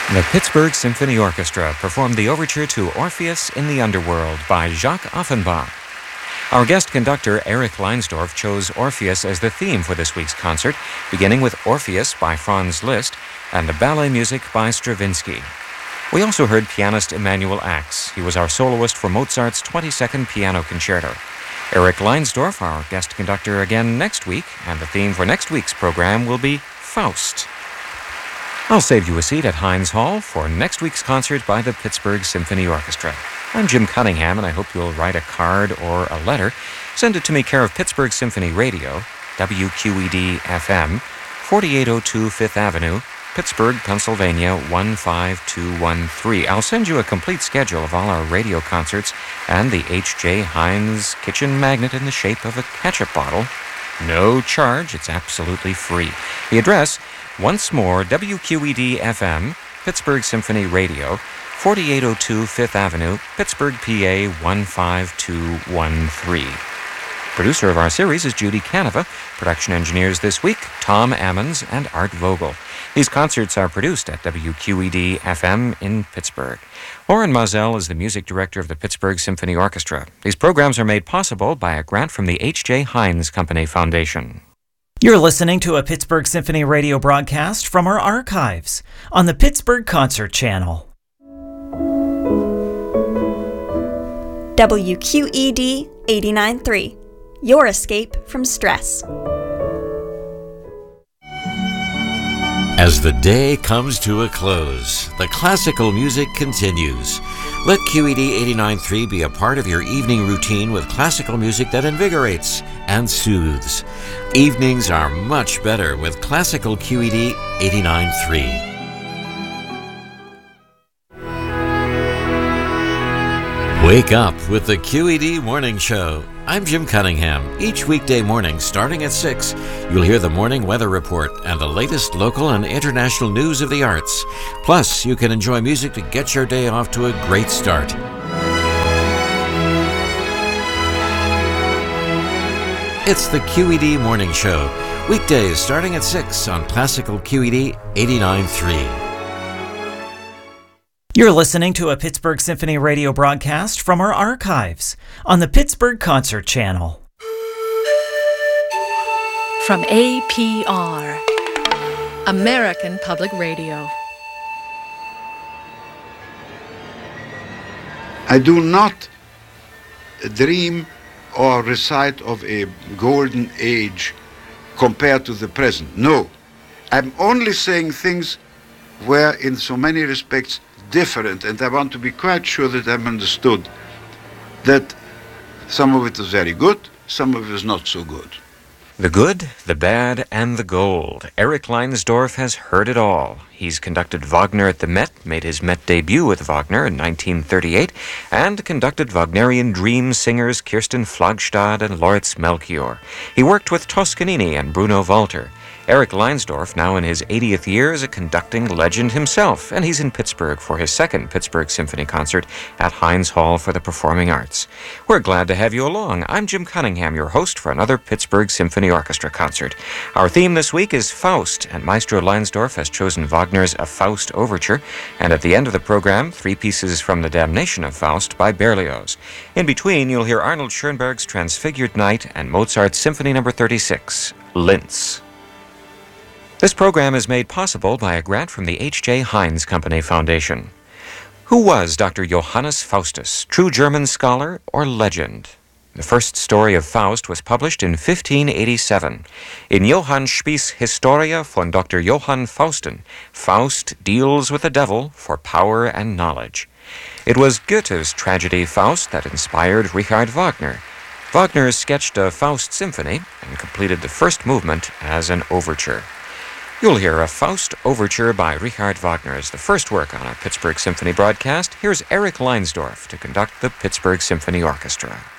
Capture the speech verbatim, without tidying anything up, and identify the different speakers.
Speaker 1: The Pittsburgh Symphony Orchestra performed the overture to Orpheus in the Underworld by Jacques Offenbach. Our guest conductor, Eric Leinsdorf, chose Orpheus as the theme for this week's concert, beginning with Orpheus by Franz Liszt and the ballet music by Stravinsky. We also heard pianist Emanuel Ax. He was our soloist for Mozart's twenty-second Piano Concerto. Eric Leinsdorf, our guest conductor again next week, and the theme for next week's program will be Faust. I'll save you a seat at Heinz Hall for next week's concert by the Pittsburgh Symphony Orchestra. I'm Jim Cunningham, and I hope you'll write a card or a letter. Send it to me, care of Pittsburgh Symphony Radio, W Q E D F M, forty-eight oh two Fifth Avenue, Pittsburgh, Pennsylvania, one five two one three. I'll send you a complete schedule of all our radio concerts and the H J Heinz kitchen magnet in the shape of a ketchup bottle. No charge, it's absolutely free. The address, once more, W Q E D F M, Pittsburgh Symphony Radio, forty-eight oh two Fifth Avenue, Pittsburgh, P A, one five two one three. Producer of our series is Judy Canova. Production engineers this week, Tom Ammons and Art Vogel. These concerts are produced at W Q E D F M in Pittsburgh. Lauren Mozell is the music director of the Pittsburgh Symphony Orchestra. These programs are made possible by a grant from the H J Heinz Company Foundation.
Speaker 2: You're listening to a Pittsburgh Symphony radio broadcast from our archives on the Pittsburgh Concert Channel.
Speaker 3: W Q E D eighty-nine point three, your escape from stress.
Speaker 4: As the day comes to a close, the classical music continues. Let Q E D eighty-nine point three be a part of your evening routine with classical music that invigorates and soothes. Evenings are much better with classical Q E D eighty-nine point three. Wake up with the Q E D Morning Show. I'm Jim Cunningham. Each weekday morning, starting at six, you'll hear the morning weather report and the latest local and international news of the arts. Plus, you can enjoy music to get your day off to a great start. It's the Q E D Morning Show. Weekdays starting at six on Classical Q E D eighty-nine point three.
Speaker 2: You're listening to a Pittsburgh Symphony radio broadcast from our archives on the Pittsburgh Concert Channel.
Speaker 5: From A P R, American Public Radio.
Speaker 6: I do not dream or recite of a golden age compared to the present. No. I'm only saying things where in so many respects different, and I want to be quite sure that I'm understood that some of it is very good, some of it is not so good.
Speaker 1: The good, the bad, and the gold. Eric Leinsdorf has heard it all. He's conducted Wagner at the Met, made his Met debut with Wagner in nineteen thirty-eight, and conducted Wagnerian dream singers Kirsten Flagstad and Lauritz Melchior. He worked with Toscanini and Bruno Walter. Eric Leinsdorf, now in his eightieth year, is a conducting legend himself, and he's in Pittsburgh for his second Pittsburgh Symphony concert at Heinz Hall for the Performing Arts. We're glad to have you along. I'm Jim Cunningham, your host for another Pittsburgh Symphony Orchestra concert. Our theme this week is Faust, and Maestro Leinsdorf has chosen Wagner's A Faust Overture, and at the end of the program, three pieces from The Damnation of Faust by Berlioz. In between, you'll hear Arnold Schoenberg's Transfigured Night and Mozart's Symphony Number thirty-six, Linz. This program is made possible by a grant from the H J Heinz Company Foundation. Who was Doctor Johannes Faustus, true German scholar or legend? The first story of Faust was published in fifteen eighty-seven. In Johann Spies' Historia von Doctor Johann Fausten, Faust deals with the devil for power and knowledge. It was Goethe's tragedy Faust that inspired Richard Wagner. Wagner sketched a Faust symphony and completed the first movement as an overture. You'll hear a Faust Overture by Richard Wagner as the first work on our Pittsburgh Symphony broadcast. Here's Eric Leinsdorf to conduct the Pittsburgh Symphony Orchestra.